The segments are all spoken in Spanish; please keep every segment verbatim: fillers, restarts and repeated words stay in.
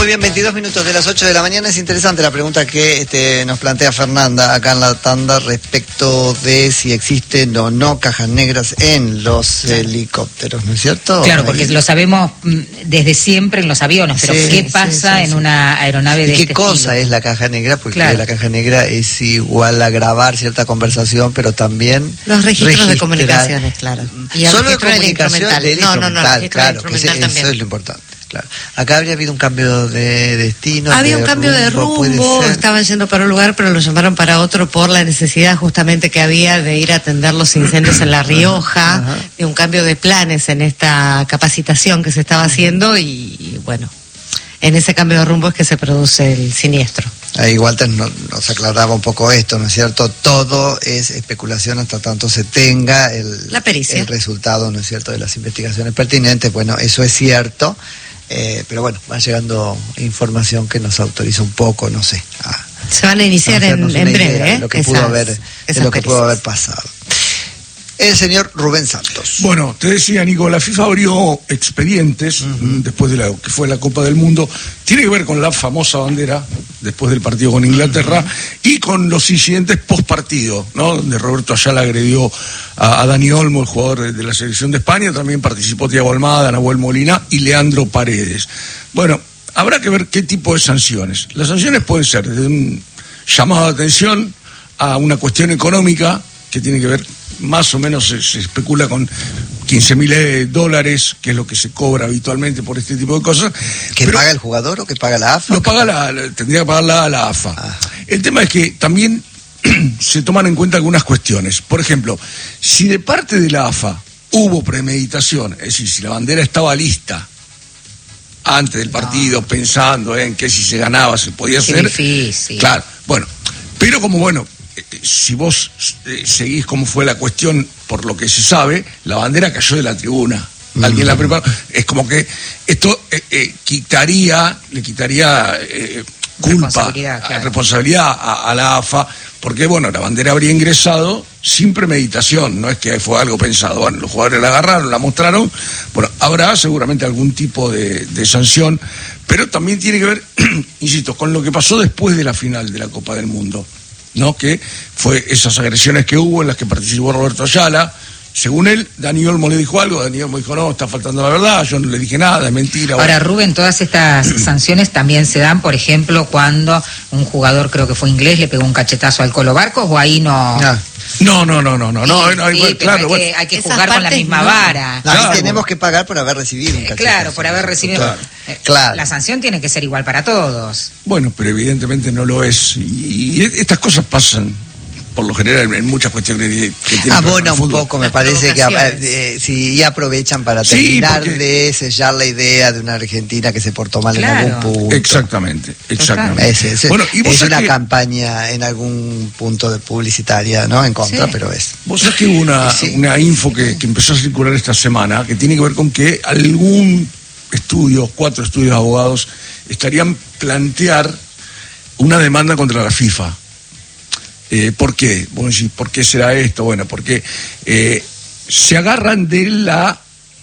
Muy bien, veintidós minutos de las ocho de la mañana. Es interesante la pregunta que este, nos plantea Fernanda acá en la tanda respecto de si existen o no cajas negras en los helicópteros, ¿no es cierto? Claro, porque lo sabemos desde siempre en los aviones, pero sí, ¿qué pasa sí, sí, en sí. una aeronave de ¿Y este qué cosa estilo? es la caja negra? Porque claro. la caja negra es igual a grabar cierta conversación, pero también los registros registrar. de comunicaciones, claro. Y solo de comunicación del no, no, no, claro, que ese, eso es lo importante. Claro. Acá habría habido un cambio de destino. Había de un cambio rumbo, de rumbo, estaban yendo para un lugar, pero lo llamaron para otro por la necesidad justamente que había de ir a atender los incendios en La Rioja, ajá, ajá. de un cambio de planes en esta capacitación que se estaba haciendo y, y bueno, en ese cambio de rumbo es que se produce el siniestro. Ahí Walter nos, nos aclaraba un poco esto, ¿no es cierto? Todo es especulación hasta tanto se tenga el, la pericia. el resultado, ¿no es cierto?, de las investigaciones pertinentes. Bueno, eso es cierto. Eh, pero bueno, va llegando información que nos autoriza un poco, no sé. A, Se van a iniciar a en, en breve, ¿eh? Lo que, pudo, esas, haber, de lo que pudo haber pasado. El señor Rubén Santos. Bueno, te decía, Nico, la FIFA abrió expedientes uh-huh. después de la que fue la Copa del Mundo. Tiene que ver con la famosa bandera, después del partido con Inglaterra, uh-huh. y con los incidentes post partido, ¿no? Donde Roberto Ayala agredió a, a Dani Olmo, el jugador de la selección de España. También participó Thiago Almada, Nahuel Molina y Leandro Paredes. Bueno, habrá que ver qué tipo de sanciones. Las sanciones pueden ser desde un llamado de atención a una cuestión económica que tiene que ver, más o menos se, se especula con quince mil dólares, que es lo que se cobra habitualmente por este tipo de cosas. ¿Que paga el jugador o que paga la A F A? Lo paga la, la, tendría que pagar la, la A F A. Ah. El tema es que también se toman en cuenta algunas cuestiones. Por ejemplo, si de parte de la A F A hubo premeditación, es decir, si la bandera estaba lista antes del partido, no. pensando en que si se ganaba se podía Qué hacer. Difícil. Claro, bueno, pero como bueno, si vos eh, seguís cómo fue la cuestión, por lo que se sabe, la bandera cayó de la tribuna. Mm. Alguien la preparó. Es como que esto eh, eh, quitaría, le quitaría eh, culpa, responsabilidad, claro. responsabilidad a, a la A F A, porque bueno, la bandera habría ingresado sin premeditación, no es que fue algo pensado. Bueno, los jugadores la agarraron, la mostraron. Bueno, habrá seguramente algún tipo de, de sanción, pero también tiene que ver, insisto, con lo que pasó después de la final de la Copa del Mundo, ¿no? Que fue esas agresiones que hubo en las que participó Roberto Ayala. Según él, Dani Olmo le dijo algo, Dani Olmo dijo, no, está faltando la verdad, yo no le dije nada, es mentira. Ahora, bueno. Rubén, todas estas sanciones también se dan, por ejemplo, cuando un jugador, creo que fue inglés, le pegó un cachetazo al Colo Barcos, o ahí no... no. No, no, no, no, no, no, sí, no hay, sí, claro, hay, bueno, que, hay que jugar con la misma no. vara. No, claro, tenemos bueno. que pagar por haber recibido un cachetazo. Claro, por haber recibido. Claro. Eh, claro. La sanción tiene que ser igual para todos. Bueno, pero evidentemente no lo es. Y, y estas cosas pasan, por lo general, en muchas cuestiones que, que tienen. Abona un poco, me parece que eh, sí, y aprovechan para terminar sí, porque... de sellar la idea de una Argentina que se portó mal claro. en algún punto. Exactamente, exactamente. Es, es, bueno, ¿y vos es una que... campaña en algún punto de publicitaria, ¿no? En contra, sí. pero es. Vos sabés que hubo una, sí. una info que, que empezó a circular esta semana que tiene que ver con que algún estudio, cuatro estudios de abogados, estarían plantear una demanda contra la FIFA. Eh, ¿Por qué? Bueno, ¿por qué será esto? Bueno, porque eh, se agarran de la,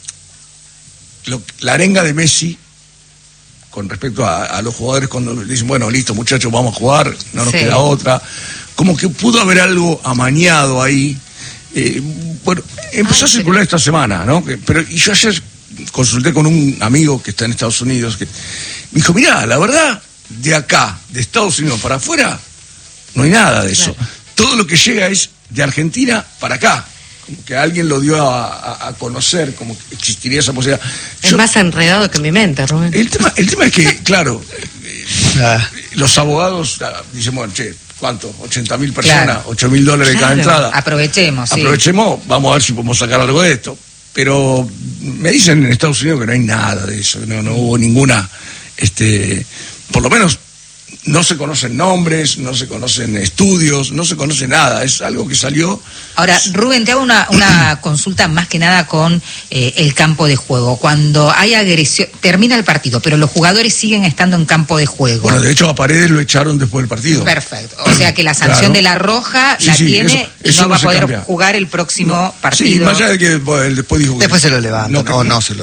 lo, la arenga de Messi con respecto a, a los jugadores cuando dicen, bueno, listo muchachos, vamos a jugar, no nos sí. queda otra. Como que pudo haber algo amañado ahí. Eh, bueno, empezó ah, a circular pero... esta semana, ¿no? Que, pero y yo ayer consulté con un amigo que está en Estados Unidos que me dijo, mirá, la verdad, de acá, de Estados Unidos para afuera, no hay nada de eso. Claro. Todo lo que llega es de Argentina para acá. Como que alguien lo dio a, a, a conocer, como que existiría esa posibilidad. Es Yo, más enredado que mi mente, Rubén. El tema, el tema es que, claro, eh, ah. los abogados ah, dicen, bueno, che, ¿cuánto? ochenta mil personas, claro. ocho mil dólares claro. cada entrada. Aprovechemos, sí. Aprovechemos, vamos a ver si podemos sacar algo de esto. Pero me dicen en Estados Unidos que no hay nada de eso, no, no hubo ninguna, este, por lo menos... No se conocen nombres, no se conocen estudios, no se conoce nada, es algo que salió. Ahora, Rubén, te hago una, una consulta más que nada con eh, el campo de juego. Cuando hay agresión, termina el partido, pero los jugadores siguen estando en campo de juego. Bueno, de hecho a Paredes lo echaron después del partido. Perfecto, o sea que la sanción claro. de la roja sí, la sí, tiene eso, eso y no, no va a poder cambia. jugar el próximo no, partido. Sí, más allá de que bueno, después dijo que después se lo levanta, no, no, no se lo levanta.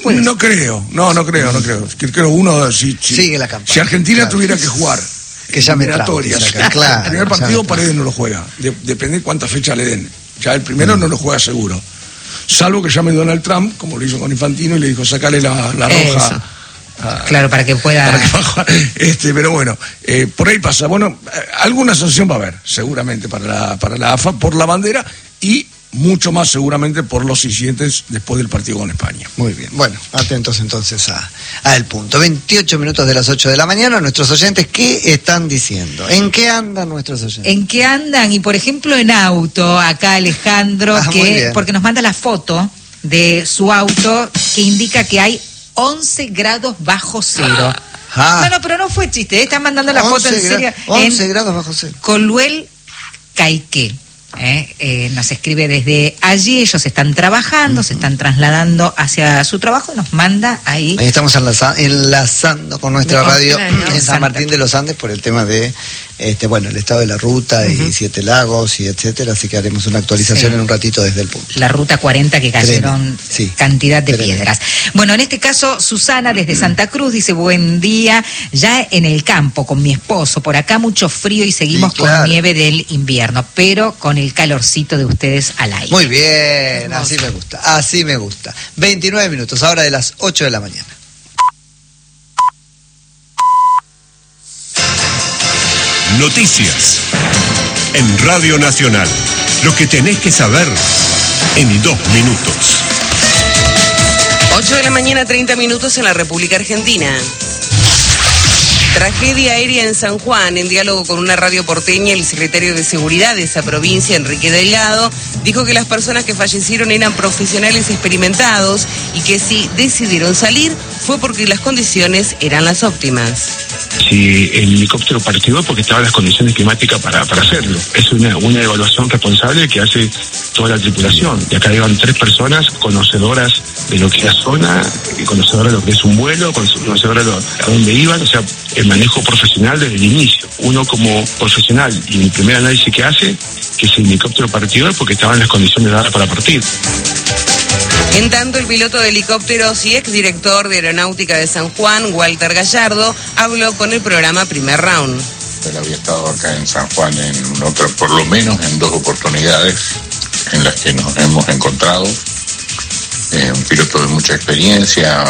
Puede no creo, no, no creo, no creo. Creo uno, si, si, Sigue la campaña. si Argentina Claro. tuviera que jugar Que llame Trump, eliminatorias, dice acá. Claro, el primer que partido llame Trump. Paredes no lo juega, de- depende de cuántas fechas le den. Ya el primero mm. no lo juega seguro. Salvo que llame Donald Trump, como lo hizo con Infantino, y le dijo, sacale la, la roja. A, claro, para que pueda... Para que pueda jugar. Este, pero bueno, eh, por ahí pasa. Bueno, eh, alguna sanción va a haber, seguramente, para la, para la A F A, por la bandera, y mucho más seguramente por los incidentes después del partido con España. Muy bien. Bueno, atentos entonces a, a el punto. veintiocho minutos de las ocho de la mañana. Nuestros oyentes, ¿qué están diciendo? ¿En qué andan nuestros oyentes? ¿En qué andan? Y por ejemplo en auto, acá Alejandro, Ah, muy que bien. porque nos manda la foto de su auto que indica que hay once grados bajo cero. Ah. No, no, pero no fue chiste, ¿eh? Están mandando la foto en once serio. gra- once en grados bajo cero. Coluel Caique. ¿eh? Eh, nos escribe desde allí, ellos están trabajando, uh-huh. se están trasladando hacia su trabajo y nos manda ahí. Ahí estamos enlaza- enlazando con nuestra De radio Constelación en San Santa. Martín de los Andes por el tema de este bueno el estado de la ruta uh-huh. y Siete Lagos y etcétera, así que haremos una actualización Sí. en un ratito desde el punto. La ruta cuarenta que cayeron sí. cantidad de Tremendo. piedras. Bueno, en este caso Susana desde Santa Cruz dice buen día, ya en el campo con mi esposo, por acá mucho frío y seguimos Sí, claro. con nieve del invierno, pero con el calorcito de ustedes al aire. Muy bien, así me gusta, así me gusta. veintinueve minutos, ahora de las ocho de la mañana. Noticias en Radio Nacional. Lo que tenés que saber en dos minutos. ocho de la mañana, treinta minutos en la República Argentina. Tragedia aérea en San Juan. En diálogo con una radio porteña, el secretario de Seguridad de esa provincia, Enrique Delgado, dijo que las personas que fallecieron eran profesionales experimentados y que si decidieron salir fue porque las condiciones eran las óptimas. Si el helicóptero partió porque estaban las condiciones climáticas para, para hacerlo. Es una, una evaluación responsable que hace toda la tripulación. Y acá llevan tres personas conocedoras de lo que es la zona, conocedoras de lo que es un vuelo, conocedoras de lo, a dónde iban, o sea, el manejo profesional desde el inicio. Uno como profesional, y el primer análisis que hace, que si el helicóptero partió porque estaban las condiciones dadas para partir. En tanto, el piloto de helicópteros y exdirector de Aeronáutica de San Juan, Walter Gallardo, habló con el programa Primer Round. Él había estado acá en San Juan en otra, por lo menos en dos oportunidades en las que nos hemos encontrado. Eh, un piloto de mucha experiencia,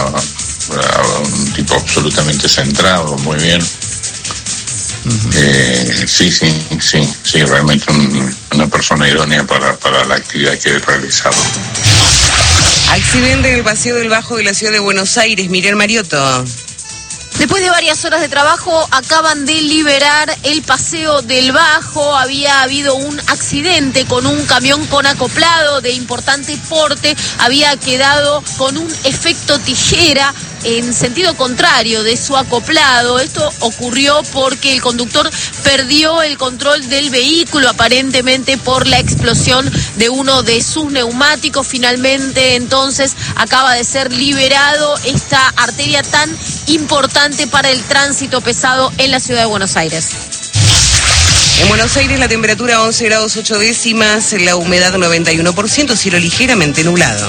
un tipo absolutamente centrado, muy bien. Uh-huh. Eh, sí, sí, sí, sí, realmente un, una persona idónea para, para la actividad que he realizado. Accidente en el Paseo del Bajo de la ciudad de Buenos Aires. Miriam Mariotto. Después de varias horas de trabajo, acaban de liberar el Paseo del Bajo. Había habido un accidente con un camión con acoplado de importante porte. Había quedado con un efecto tijera en sentido contrario de su acoplado. Esto ocurrió porque el conductor perdió el control del vehículo, aparentemente por la explosión de uno de sus neumáticos. Finalmente, entonces, acaba de ser liberado esta arteria tan importante para el tránsito pesado en la ciudad de Buenos Aires. En Buenos Aires la temperatura once grados ocho décimas, la humedad noventa y uno por ciento, cielo ligeramente nublado.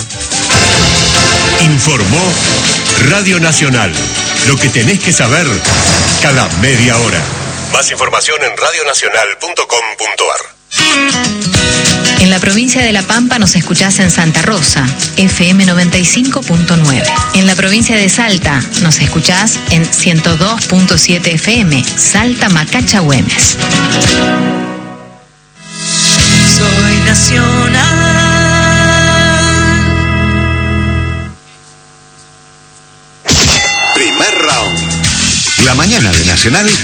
Informó Radio Nacional. Lo que tenés que saber cada media hora. Más información en radio nacional punto com punto ar. En la provincia de La Pampa nos escuchás en Santa Rosa, F M noventa y cinco punto nueve. En la provincia de Salta nos escuchás en ciento dos punto siete F M, Salta Macacha Güemes. Soy nacional. Primer round. La mañana de Nacional